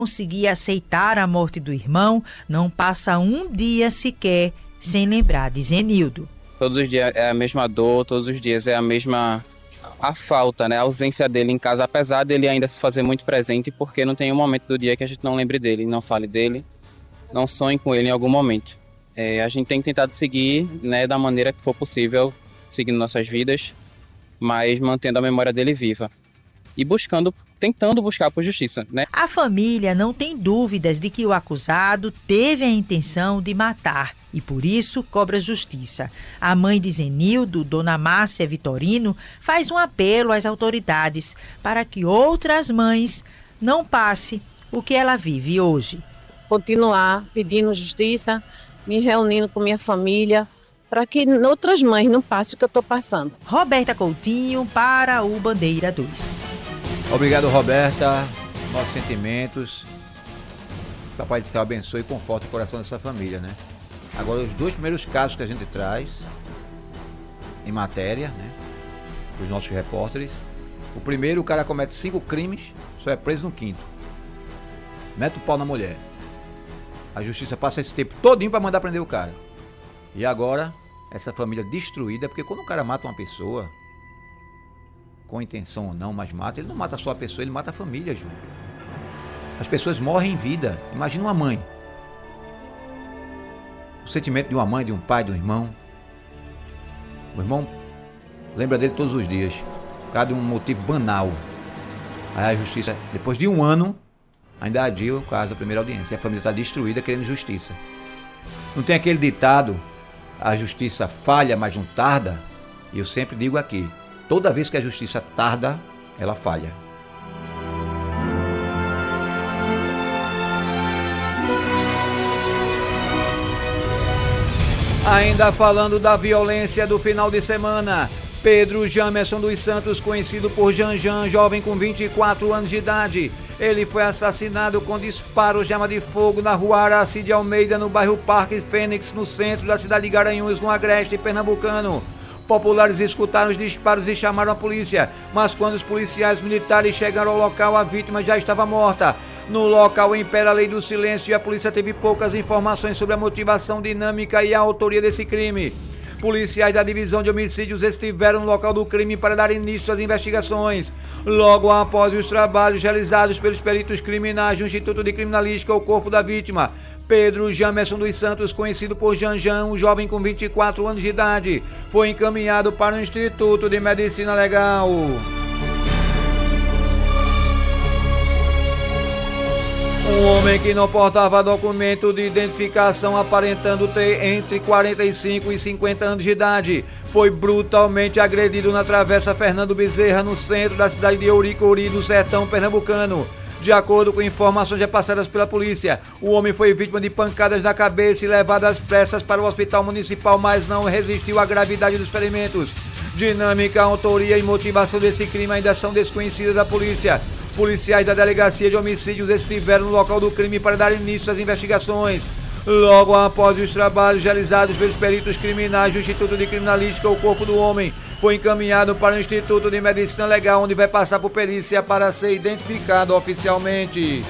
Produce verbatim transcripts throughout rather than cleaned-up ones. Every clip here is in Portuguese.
conseguir aceitar a morte do irmão, não passa um dia sequer sem lembrar de Zenildo. Todos os dias é a mesma dor, todos os dias é a mesma a falta, né? A ausência dele em casa, apesar dele ainda se fazer muito presente, porque não tem um momento do dia que a gente não lembre dele, não fale dele, não sonhe com ele em algum momento. É, a gente tem tentado seguir, né, da maneira que for possível, seguindo nossas vidas, mas mantendo a memória dele viva e buscando, tentando buscar por justiça, né? A família não tem dúvidas de que o acusado teve a intenção de matar e por isso cobra justiça. A mãe de Zenildo, Dona Márcia Vitorino, faz um apelo às autoridades para que outras mães não passem o que ela vive hoje. Continuar pedindo justiça, me reunindo com minha família, para que outras mães não passem o que eu estou passando. Roberta Coutinho para o Bandeira dois. Obrigado, Roberta. Nossos sentimentos. Papai do Céu abençoe e conforte o coração dessa família, né? Agora, os dois primeiros casos que a gente traz em matéria, né? Os nossos repórteres. O primeiro, o cara comete cinco crimes, só é preso no quinto. Mete o pau na mulher. A justiça passa esse tempo todinho para mandar prender o cara. E agora, essa família destruída, porque quando o cara mata uma pessoa, com intenção ou não, mas mata, ele não mata só a pessoa, ele mata a família junto. As pessoas morrem em vida. Imagina uma mãe. O sentimento de uma mãe, de um pai, de um irmão. O irmão lembra dele todos os dias, por causa de um motivo banal. Aí a justiça, depois de um ano, ainda adia o caso da primeira audiência. E a família está destruída querendo justiça. Não tem aquele ditado, a justiça falha, mas não tarda? E eu sempre digo aqui, toda vez que a justiça tarda, ela falha. Ainda falando da violência do final de semana, Pedro Jamerson dos Santos, conhecido por Janjan, jovem com vinte e quatro anos de idade. Ele foi assassinado com disparos de arma de fogo na rua Aracide Almeida, no bairro Parque Fênix, no centro da cidade de Garanhuns, no agreste pernambucano. Populares escutaram os disparos e chamaram a polícia, mas quando os policiais militares chegaram ao local, a vítima já estava morta. No local impera a lei do silêncio e a polícia teve poucas informações sobre a motivação, dinâmica e a autoria desse crime. Policiais da divisão de homicídios estiveram no local do crime para dar início às investigações. Logo após os trabalhos realizados pelos peritos criminais do Instituto de Criminalística, o corpo da vítima, Pedro Jamerson dos Santos, conhecido por Janjan, um jovem com vinte e quatro anos de idade, foi encaminhado para o Instituto de Medicina Legal. Um homem que não portava documento de identificação, aparentando ter entre quarenta e cinco e cinquenta anos de idade, foi brutalmente agredido na Travessa Fernando Bezerra, no centro da cidade de Ouricuri, no sertão pernambucano. De acordo com informações repassadas pela polícia, o homem foi vítima de pancadas na cabeça e levado às pressas para o hospital municipal, mas não resistiu à gravidade dos ferimentos. Dinâmica, autoria e motivação desse crime ainda são desconhecidas da polícia. Policiais da Delegacia de Homicídios estiveram no local do crime para dar início às investigações. Logo após os trabalhos realizados pelos peritos criminais do Instituto de Criminalística, o corpo do homem foi encaminhado para o Instituto de Medicina Legal, onde vai passar por perícia para ser identificado oficialmente.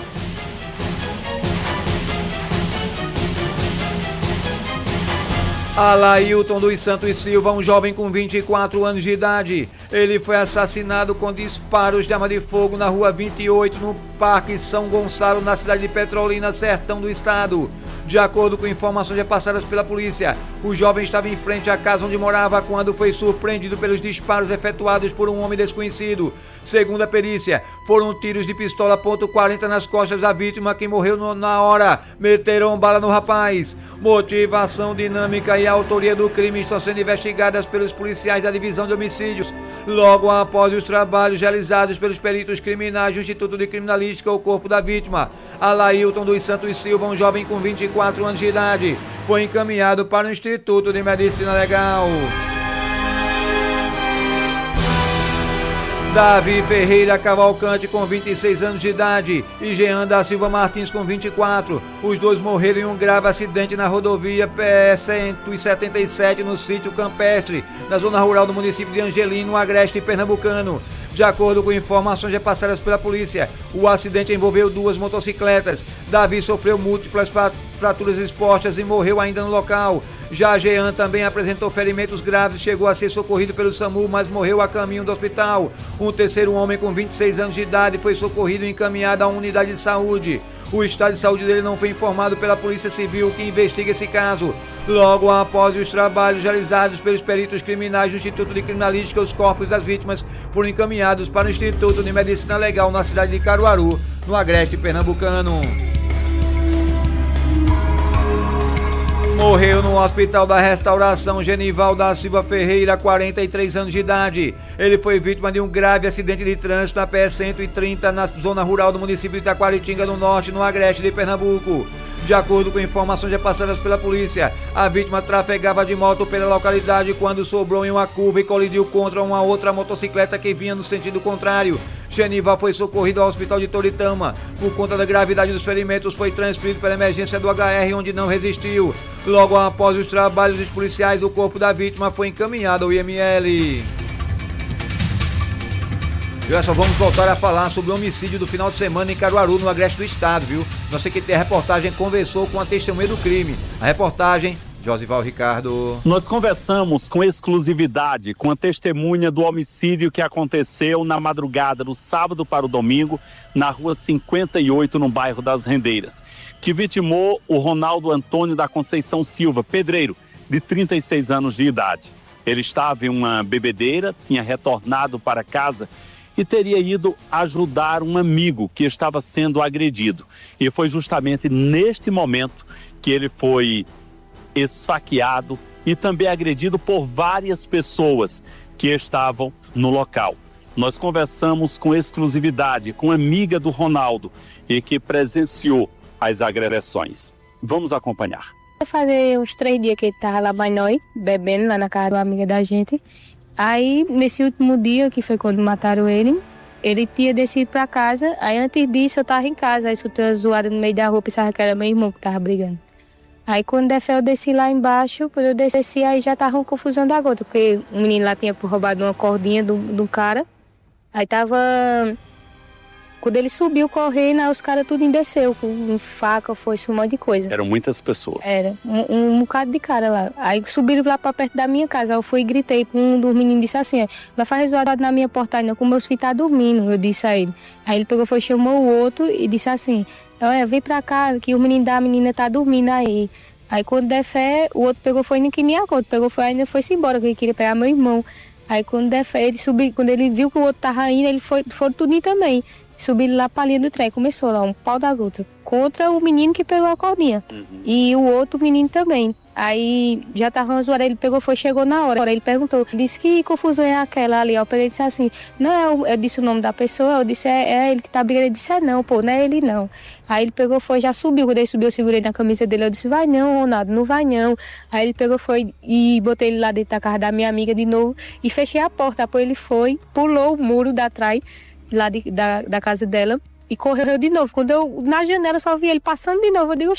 Alailton dos Santos Silva, um jovem com vinte e quatro anos de idade. Ele foi assassinado com disparos de arma de fogo na rua vinte e oito, no Parque São Gonçalo, na cidade de Petrolina, sertão do estado. De acordo com informações repassadas pela polícia, o jovem estava em frente à casa onde morava quando foi surpreendido pelos disparos efetuados por um homem desconhecido. Segundo a perícia, foram tiros de pistola ponto quarenta nas costas da vítima, que morreu no, na hora. Meteram bala no rapaz. Motivação, dinâmica e autoria do crime estão sendo investigadas pelos policiais da divisão de homicídios. Logo após os trabalhos realizados pelos peritos criminais do Instituto de Criminalística, o corpo da vítima, Alailton dos Santos Silva, um jovem com vinte e quatro anos de idade, foi encaminhado para o Instituto de Medicina Legal. Davi Ferreira Cavalcante, com vinte e seis anos de idade, e Jean da Silva Martins, com vinte e quatro. Os dois morreram em um grave acidente na rodovia P E cento e setenta e sete, no sítio Campestre, na zona rural do município de Angelino, no agreste pernambucano. De acordo com informações repassadas pela polícia, o acidente envolveu duas motocicletas. Davi sofreu múltiplas fraturas expostas e morreu ainda no local. Já Jean também apresentou ferimentos graves e chegou a ser socorrido pelo SAMU, mas morreu a caminho do hospital. Um terceiro homem com vinte e seis anos de idade foi socorrido e encaminhado a uma unidade de saúde. O estado de saúde dele não foi informado pela Polícia Civil, que investiga esse caso. Logo após os trabalhos realizados pelos peritos criminais do Instituto de Criminalística, os corpos das vítimas foram encaminhados para o Instituto de Medicina Legal na cidade de Caruaru, no Agreste Pernambucano. Morreu no Hospital da Restauração Genival da Silva Ferreira, quarenta e três anos de idade. Ele foi vítima de um grave acidente de trânsito na P E cento e trinta, na zona rural do município de Itaquaritinga, no norte, no Agreste de Pernambuco. De acordo com informações repassadas pela polícia, a vítima trafegava de moto pela localidade quando sobrou em uma curva e colidiu contra uma outra motocicleta que vinha no sentido contrário. Genival foi socorrido ao hospital de Toritama. Por conta da gravidade dos ferimentos, foi transferido para a emergência do H R, onde não resistiu. Logo após os trabalhos dos policiais, o corpo da vítima foi encaminhado ao I M L. E olha só, vamos voltar a falar sobre o homicídio do final de semana em Caruaru, no Agreste do Estado, viu? Nossa equipe de reportagem conversou com a testemunha do crime. A reportagem, Josival Ricardo. Nós conversamos com exclusividade com a testemunha do homicídio que aconteceu na madrugada do sábado para o domingo, na rua cinquenta e oito, no bairro das Rendeiras, que vitimou o Ronaldo Antônio da Conceição Silva, pedreiro, de trinta e seis anos de idade. Ele estava em uma bebedeira, tinha retornado para casa e teria ido ajudar um amigo que estava sendo agredido. E foi justamente neste momento que ele foi esfaqueado e também agredido por várias pessoas que estavam no local. Nós conversamos com exclusividade com a amiga do Ronaldo e que presenciou as agressões. Vamos acompanhar. Fazer uns três dias que ele estava lá mais nós, bebendo lá na casa de uma amiga da gente. Aí, nesse último dia, que foi quando mataram ele, ele tinha descido para casa. Aí, antes disso, eu estava em casa. Aí, escutei uma zoada no meio da rua, pensava que era meu irmão que estava brigando. Aí, quando der fé, eu desci lá embaixo. Quando eu desci, aí já tava uma confusão da gota, porque o menino lá tinha roubado uma cordinha do, do cara. Aí tava... Quando ele subiu correndo, aí os caras tudo desceu, com faca, foice, um monte de coisa. Eram muitas pessoas. Era, um, um bocado de cara lá. Aí subiram lá pra perto da minha casa. Eu fui e gritei pra um dos meninos, disse assim: vai fazer zoado na minha porta aí, não, que meus filhos tá dormindo, eu disse a ele. Aí ele pegou, foi, chamou o outro e disse assim: olha, vem pra cá, que o menino da menina tá dormindo aí. Aí quando der fé, o outro pegou, foi nem que nem a outra, pegou, foi ainda foi-se embora, que ele queria pegar meu irmão. Aí quando der fé, ele subiu, quando ele viu que o outro tava indo, ele foi, foi tudinho também. Subiram lá pra linha do trem, começou lá um pau da gota contra o menino que pegou a cordinha. Uhum. E o outro menino também. Aí já tava uma zoada, ele pegou, foi, chegou na hora. Ele perguntou, disse que confusão é aquela ali. Eu peguei e disse assim: não, eu disse o nome da pessoa, eu disse, é, é ele que tá brigando. Ele disse, é não, pô, não é ele não. Aí ele pegou, foi, já subiu. Quando ele subiu, eu segurei na camisa dele, eu disse, vai não, Ronaldo, não vai não. Aí ele pegou, foi e botei ele lá dentro da casa da minha amiga de novo e fechei a porta. Depois ele foi, pulou o muro da trás, lá de, da, da casa dela, e correu de novo. Quando eu, na janela, só vi ele passando de novo. Eu digo,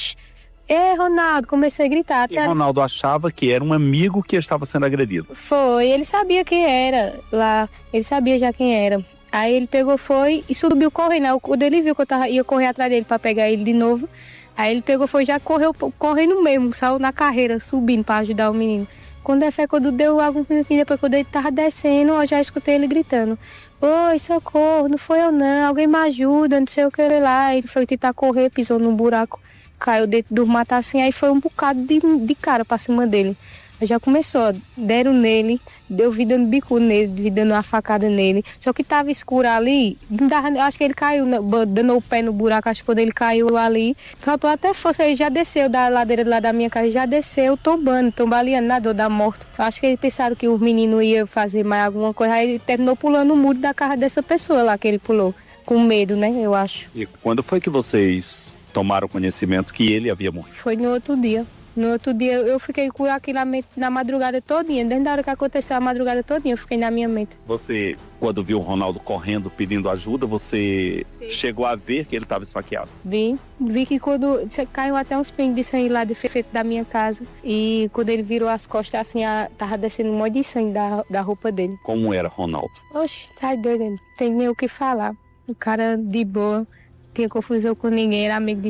é, Ronaldo, comecei a gritar. E Ronaldo achava que era um amigo que estava sendo agredido. Foi, ele sabia quem era lá, ele sabia já quem era. Aí ele pegou, foi e subiu correndo. Quando ele viu que eu tava, ia correr atrás dele para pegar ele de novo, aí ele pegou, foi, já correu, correndo mesmo, saiu na carreira, subindo para ajudar o menino. Quando foi, quando deu algum minutinho depois, quando ele tava descendo, eu já escutei ele gritando: oi, socorro, não foi eu não, alguém me ajuda, não sei o que lá. Ele foi tentar correr, pisou num buraco, caiu dentro do mato assim, aí foi um bocado de, de cara pra cima dele. Aí já começou, deram nele, deu vida no bico nele, dando uma facada nele. Só que tava escuro ali, não dava, acho que ele caiu, dando o pé no buraco, acho que quando ele caiu ali, faltou até força, ele já desceu da ladeira lá da minha casa, já desceu tombando, tombaleando na dor da morte. Acho que eles pensaram que o menino ia fazer mais alguma coisa, aí ele terminou pulando o muro da casa dessa pessoa lá que ele pulou, com medo, né, eu acho. E quando foi que vocês tomaram conhecimento que ele havia morrido? Foi no outro dia. No outro dia eu fiquei com aquilo na mente na madrugada todinha, desde a hora que aconteceu a madrugada todinha, eu fiquei na minha mente. Você, quando viu o Ronaldo correndo pedindo ajuda, você Sim. chegou a ver que ele estava esfaqueado? Vi, vi que quando caiu até uns pingos de sangue lá de feito da minha casa, e quando ele virou as costas assim, a, tava descendo um monte de sangue da, da roupa dele. Como era Ronaldo? Oxe, tá doido, não tem nem o que falar. O cara de boa, tinha confusão com ninguém, era amigo de